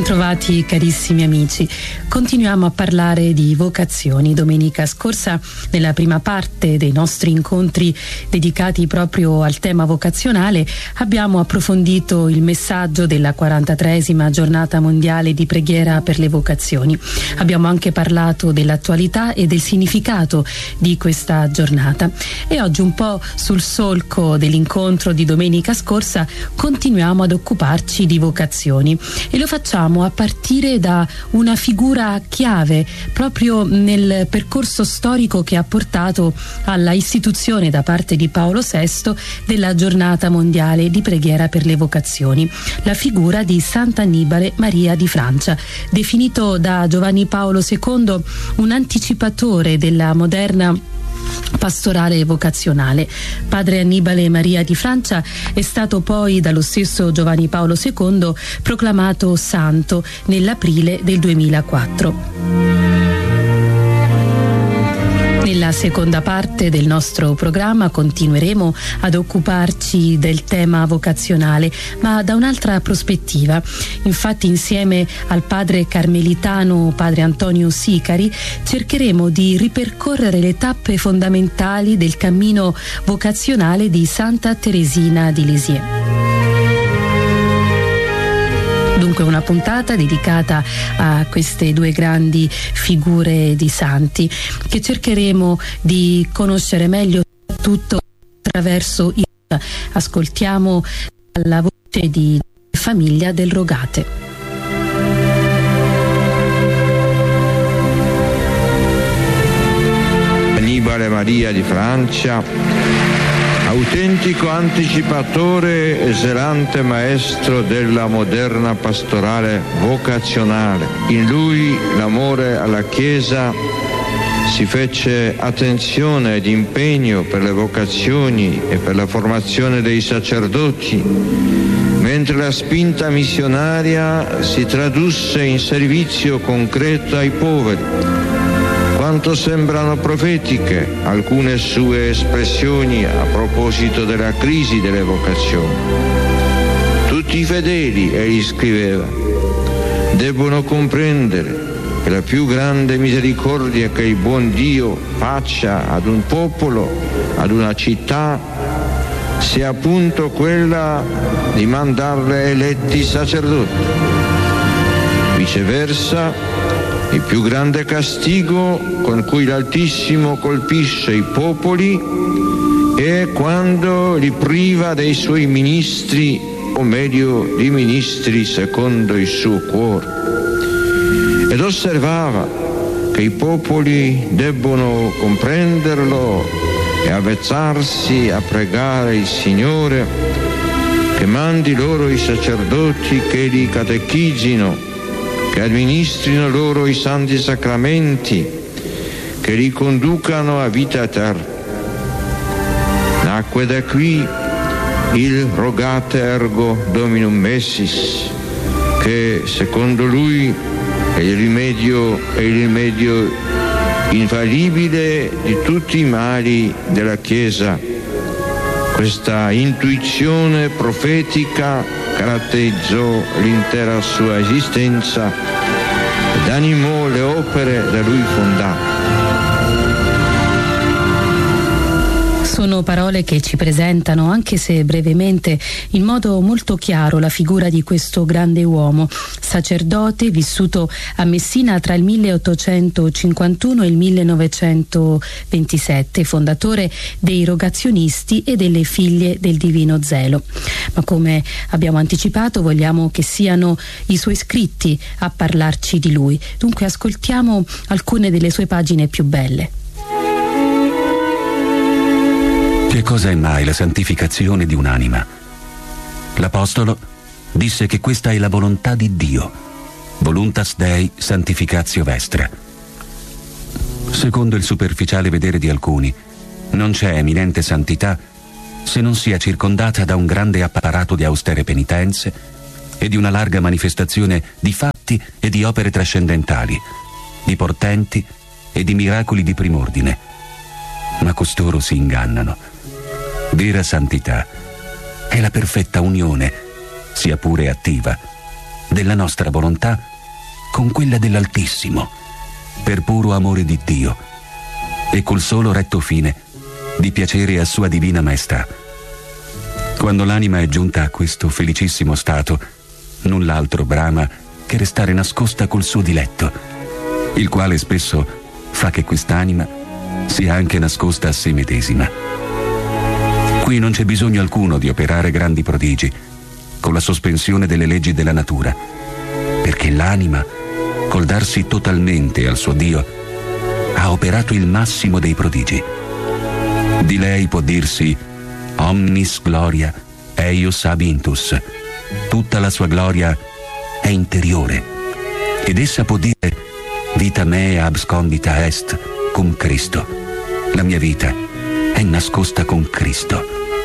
Bentrovati carissimi amici. Continuiamo a parlare di vocazioni. Domenica scorsa, nella prima parte dei nostri incontri dedicati proprio al tema vocazionale, abbiamo approfondito il messaggio della 43esima giornata mondiale di preghiera per le vocazioni. Abbiamo anche parlato dell'attualità e del significato di questa giornata. E oggi, un po' sul solco dell'incontro di domenica scorsa, continuiamo ad occuparci di vocazioni e lo facciamo a partire da una figura chiave proprio nel percorso storico che ha portato alla istituzione da parte di Paolo VI della giornata mondiale di preghiera per le vocazioni, la figura di Sant'Annibale Maria di Francia, definito da Giovanni Paolo II un anticipatore della moderna pastorale vocazionale. Padre Annibale Maria di Francia è stato poi dallo stesso Giovanni Paolo II proclamato santo nell'aprile del 2004. Nella seconda parte del nostro programma continueremo ad occuparci del tema vocazionale, ma da un'altra prospettiva. Infatti, insieme al padre carmelitano padre Antonio Sicari, cercheremo di ripercorrere le tappe fondamentali del cammino vocazionale di Santa Teresina di Lisieux. Dunque una puntata dedicata a queste due grandi figure di santi che cercheremo di conoscere meglio, soprattutto attraverso il ascoltiamo la voce di Famiglia del Rogate. Annibale Maria di Francia, autentico anticipatore e zelante maestro della moderna pastorale vocazionale. In lui l'amore alla Chiesa si fece attenzione ed impegno per le vocazioni e per la formazione dei sacerdoti, mentre la spinta missionaria si tradusse in servizio concreto ai poveri. Quanto sembrano profetiche alcune sue espressioni a proposito della crisi delle vocazioni. Tutti i fedeli, egli scriveva, debbono comprendere che la più grande misericordia che il buon Dio faccia ad un popolo, ad una città, sia appunto quella di mandarle eletti sacerdoti. Viceversa, il più grande castigo con cui l'Altissimo colpisce i popoli è quando li priva dei suoi ministri, o meglio di ministri secondo il suo cuore. Ed osservava che i popoli debbono comprenderlo e avvezzarsi a pregare il Signore che mandi loro i sacerdoti che li catechizzino, che amministrino loro i santi sacramenti, che li conducano a vita eterna. Nacque da qui il Rogate ergo Dominum Messis, che secondo lui è il rimedio infallibile di tutti i mali della Chiesa. Questa intuizione profetica caratterizzò l'intera sua esistenza ed animò le opere da lui fondate. Sono parole che ci presentano, anche se brevemente, in modo molto chiaro la figura di questo grande uomo, sacerdote vissuto a Messina tra il 1851 e il 1927, fondatore dei Rogazionisti e delle Figlie del Divino Zelo. Ma come abbiamo anticipato, vogliamo che siano i suoi scritti a parlarci di lui. Dunque ascoltiamo alcune delle sue pagine più belle. Che cosa è mai la santificazione di un'anima? L'Apostolo disse che questa è la volontà di Dio, voluntas Dei sanctificatio vestra. Secondo il superficiale vedere di alcuni, non c'è eminente santità se non sia circondata da un grande apparato di austere penitenze e di una larga manifestazione di fatti e di opere trascendentali, di portenti e di miracoli di prim'ordine. Ma costoro si ingannano. Vera santità è la perfetta unione, sia pure attiva, della nostra volontà con quella dell'Altissimo, per puro amore di Dio e col solo retto fine di piacere a Sua Divina Maestà. Quando l'anima è giunta a questo felicissimo stato, null'altro brama che restare nascosta col suo diletto, il quale spesso fa che quest'anima sia anche nascosta a se medesima. Qui non c'è bisogno alcuno di operare grandi prodigi con la sospensione delle leggi della natura, perché l'anima, col darsi totalmente al suo Dio, ha operato il massimo dei prodigi. Di lei può dirsi omnis gloria eius habintus, tutta la sua gloria è interiore, ed essa può dire vita mea abscondita est cum Cristo, la mia vita è nascosta con Cristo.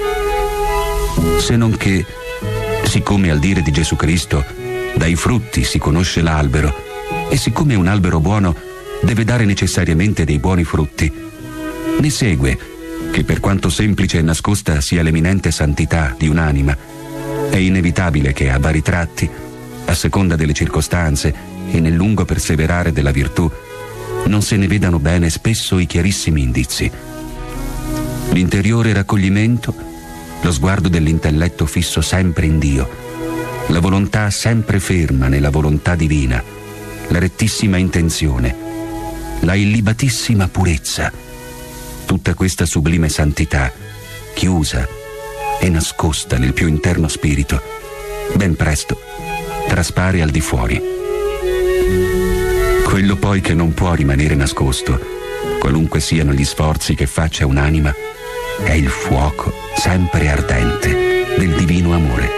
Se non che, siccome al dire di Gesù Cristo dai frutti si conosce l'albero, e siccome un albero buono deve dare necessariamente dei buoni frutti, ne segue che per quanto semplice e nascosta sia l'eminente santità di un'anima, è inevitabile che a vari tratti, a seconda delle circostanze e nel lungo perseverare della virtù, non se ne vedano bene spesso i chiarissimi indizi. L'interiore raccoglimento, lo sguardo dell'intelletto fisso sempre in Dio, la volontà sempre ferma nella volontà divina, la rettissima intenzione, la illibatissima purezza, tutta questa sublime santità, chiusa e nascosta nel più interno spirito, ben presto traspare al di fuori. Quello poi che non può rimanere nascosto, qualunque siano gli sforzi che faccia un'anima, è il fuoco sempre ardente del divino amore.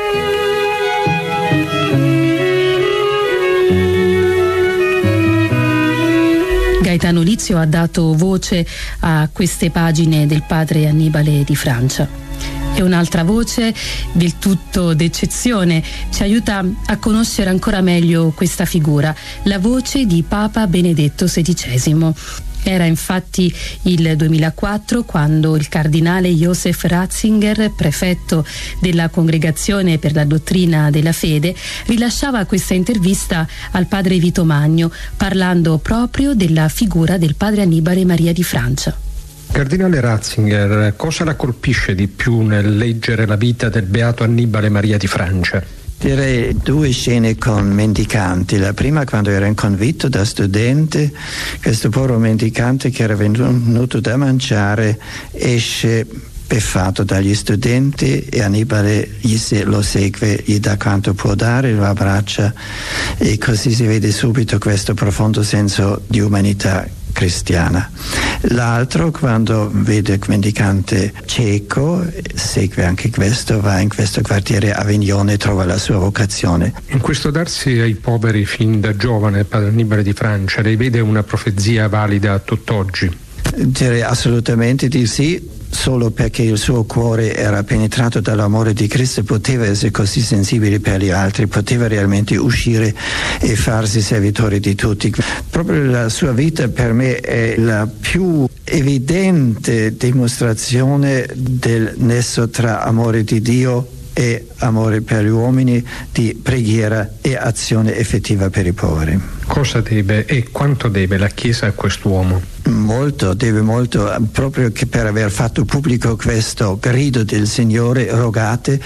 Gaetano Lizio ha dato voce a queste pagine del padre Annibale di Francia. E un'altra voce del tutto d'eccezione ci aiuta a conoscere ancora meglio questa figura, la voce di Papa Benedetto XVI. Era infatti il 2004 quando il cardinale Josef Ratzinger, prefetto della Congregazione per la Dottrina della Fede, rilasciava questa intervista al padre Vito Magno, parlando proprio della figura del padre Annibale Maria di Francia. Cardinale Ratzinger, cosa la colpisce di più nel leggere la vita del beato Annibale Maria di Francia? Direi due scene con mendicanti. La prima, quando era in convitto da studente, questo povero mendicante che era venuto da mangiare esce beffato dagli studenti e Annibale lo segue, gli dà quanto può dare, lo abbraccia e così si vede subito questo profondo senso di umanità cristiana. L'altro, quando vede il mendicante cieco, segue anche questo, va in questo quartiere Avignone e trova la sua vocazione. In questo darsi ai poveri fin da giovane, padre Annibale di Francia, lei vede una profezia valida a tutt'oggi? Direi assolutamente di sì. Solo perché il suo cuore era penetrato dall'amore di Cristo poteva essere così sensibile per gli altri, poteva realmente uscire e farsi servitore di tutti. Proprio la sua vita per me è la più evidente dimostrazione del nesso tra amore di Dio e amore per gli uomini, di preghiera e azione effettiva per i poveri. Cosa deve e quanto deve la Chiesa a quest'uomo? Molto, deve molto, proprio che per aver fatto pubblico questo grido del Signore, rogate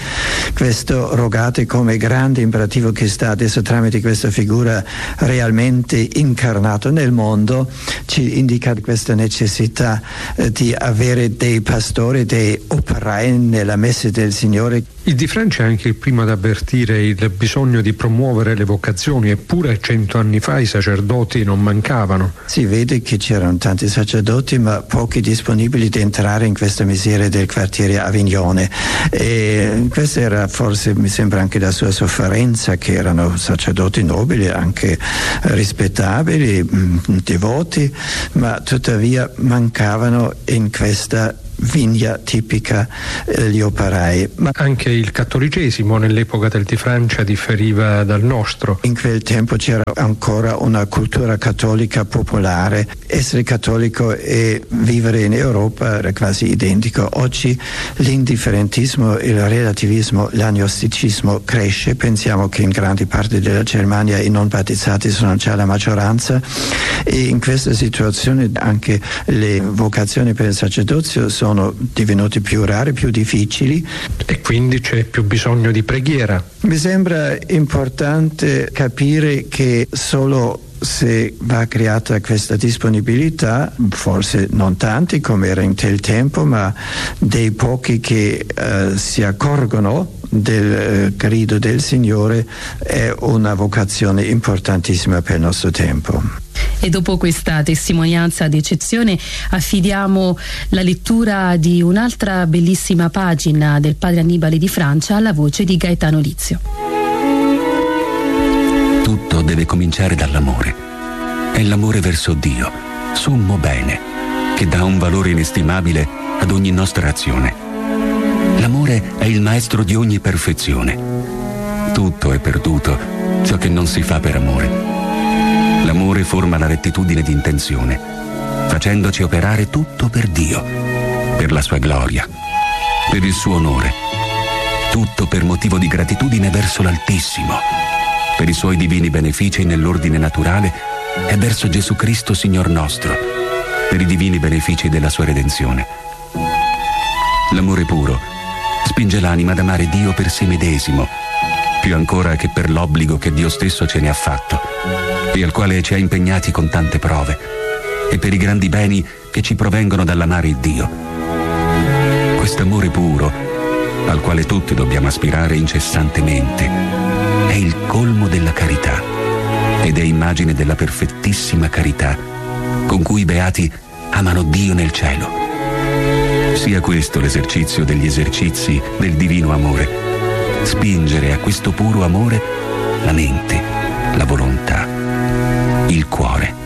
come grande imperativo che sta adesso tramite questa figura realmente incarnato nel mondo, ci indica questa necessità di avere dei pastori, dei operai nella messe del Signore. Il di Francia è anche il primo ad avvertire il bisogno di promuovere le vocazioni, eppure 100 anni fa i sacerdoti non mancavano. Si vede che c'erano tanti sacerdoti ma pochi disponibili di entrare in questa miseria del quartiere Avignone, e questa era forse, mi sembra, anche la sua sofferenza, che erano sacerdoti nobili, anche rispettabili, devoti, ma tuttavia mancavano in questa vigna tipica degli operai. Ma anche il cattolicesimo nell'epoca del di Francia differiva dal nostro. In quel tempo c'era ancora una cultura cattolica popolare. Essere cattolico e vivere in Europa era quasi identico. Oggi l'indifferentismo, il relativismo, l'agnosticismo cresce. Pensiamo che in grandi parti della Germania i non battezzati sono già la maggioranza, e in questa situazione anche le vocazioni per il sacerdozio sono divenute più rare, più difficili. E quindi c'è più bisogno di preghiera. Mi sembra importante capire che solo se va creata questa disponibilità, forse non tanti come era in quel tempo, ma dei pochi che si accorgono del grido del Signore, è una vocazione importantissima per il nostro tempo. E dopo questa testimonianza d'eccezione affidiamo la lettura di un'altra bellissima pagina del padre Annibale di Francia alla voce di Gaetano Lizio. Tutto deve cominciare dall'amore. È l'amore verso Dio, sommo bene, che dà un valore inestimabile ad ogni nostra azione. L'amore è il maestro di ogni perfezione. Tutto è perduto ciò che non si fa per amore. L'amore forma la rettitudine di intenzione, facendoci operare tutto per Dio, per la sua gloria, per il suo onore, tutto per motivo di gratitudine verso l'Altissimo, per i suoi divini benefici nell'ordine naturale e verso Gesù Cristo Signor nostro, per i divini benefici della sua redenzione. L'amore puro spinge l'anima ad amare Dio per sé medesimo, più ancora che per l'obbligo che Dio stesso ce ne ha fatto e al quale ci ha impegnati con tante prove, e per i grandi beni che ci provengono dall'amare il Dio. Quest'amore puro, al quale tutti dobbiamo aspirare incessantemente, è il colmo della carità ed è immagine della perfettissima carità con cui i beati amano Dio nel cielo. Sia questo l'esercizio degli esercizi del divino amore, spingere a questo puro amore la mente, la volontà, il cuore.